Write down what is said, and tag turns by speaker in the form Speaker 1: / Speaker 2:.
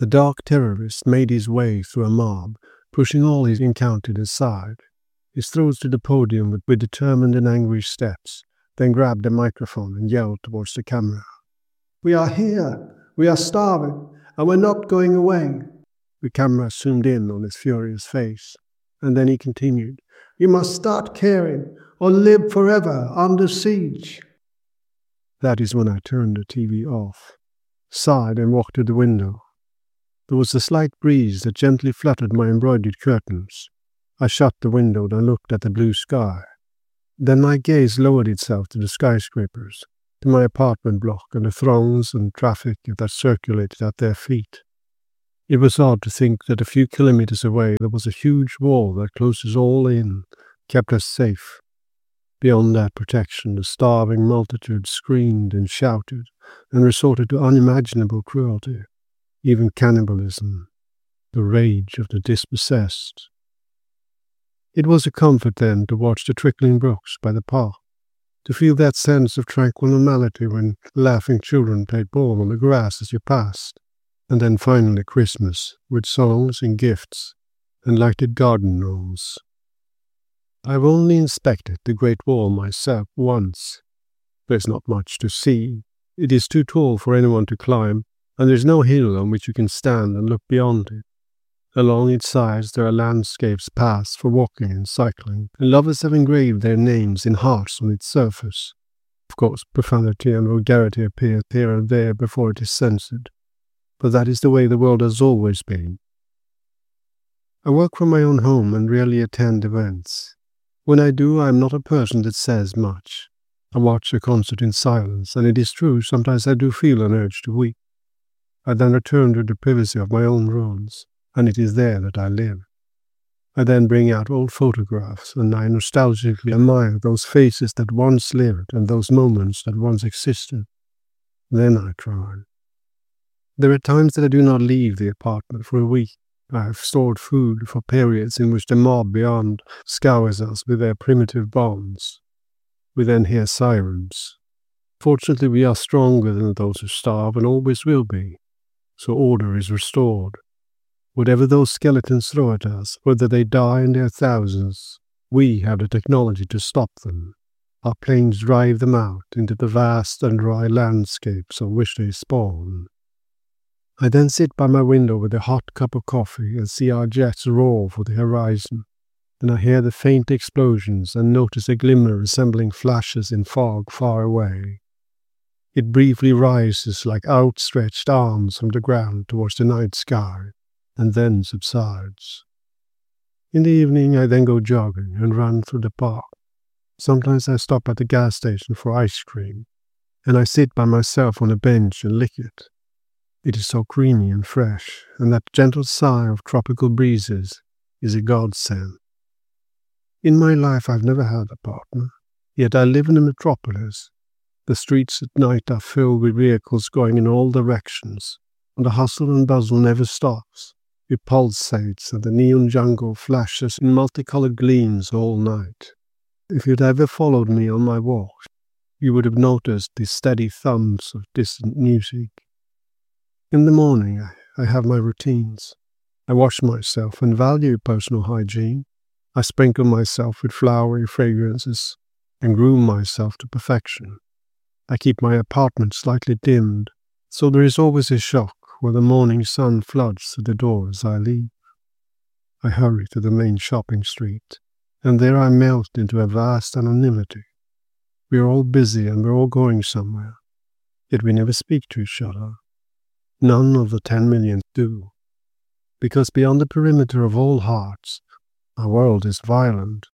Speaker 1: The dark terrorist made his way through a mob, pushing all he encountered aside. He strode to the podium with determined and angry steps, then grabbed a microphone and yelled towards the camera. "We are here! We are starving, and we're not going away!" The camera zoomed in on his furious face, and then he continued, "You must start caring, or live forever under siege." That is when I turned the TV off, sighed and walked to the window. There was a slight breeze that gently fluttered my embroidered curtains. I shut the window and looked at the blue sky. Then my gaze lowered itself to the skyscrapers, to my apartment block and the throngs and traffic that circulated at their feet. It was odd to think that a few kilometers away there was a huge wall that closed us all in, kept us safe. Beyond that protection, the starving multitude screamed and shouted and resorted to unimaginable cruelty, even cannibalism, the rage of the dispossessed. It was a comfort then to watch the trickling brooks by the park, to feel that sense of tranquil normality when laughing children played ball on the grass as you passed, and then finally Christmas, with songs and gifts and lighted garden rooms. I've only inspected the Great Wall myself once. There's not much to see. It is too tall for anyone to climb, and there's no hill on which you can stand and look beyond it. Along its sides there are landscapes paths for walking and cycling, and lovers have engraved their names in hearts on its surface. Of course, profanity and vulgarity appear here and there before it is censored, but that is the way the world has always been. I work from my own home and rarely attend events. When I do, I am not a person that says much. I watch a concert in silence, and it is true, sometimes I do feel an urge to weep. I then return to the privacy of my own rooms, and it is there that I live. I then bring out old photographs, and I nostalgically admire those faces that once lived and those moments that once existed. Then I cry. There are times that I do not leave the apartment for a week. I have stored food for periods in which the mob beyond scours us with their primitive bombs. We then hear sirens. Fortunately, we are stronger than those who starve and always will be, so order is restored. Whatever those skeletons throw at us, whether they die in their thousands, we have the technology to stop them. Our planes drive them out into the vast and dry landscapes on which they spawn. I then sit by my window with a hot cup of coffee and see our jets roar for the horizon. Then I hear the faint explosions and notice a glimmer resembling flashes in fog far away. It briefly rises like outstretched arms from the ground towards the night sky, and then subsides. In the evening I then go jogging and run through the park. Sometimes I stop at the gas station for ice cream, and I sit by myself on a bench and lick it. It is so creamy and fresh, and that gentle sigh of tropical breezes is a godsend. In my life I've never had a partner, yet I live in a metropolis. The streets at night are filled with vehicles going in all directions, and the hustle and bustle never stops. It pulsates, and the neon jungle flashes in multicolored gleams all night. If you'd ever followed me on my walks, you would have noticed the steady thumps of distant music. In the morning, I have my routines. I wash myself and value personal hygiene. I sprinkle myself with flowery fragrances and groom myself to perfection. I keep my apartment slightly dimmed, so there is always a shock when the morning sun floods through the door as I leave. I hurry to the main shopping street, and there I melt into a vast anonymity. We are all busy and we're all going somewhere, yet we never speak to each other. None of the 10 million do, because beyond the perimeter of all hearts, our world is violent.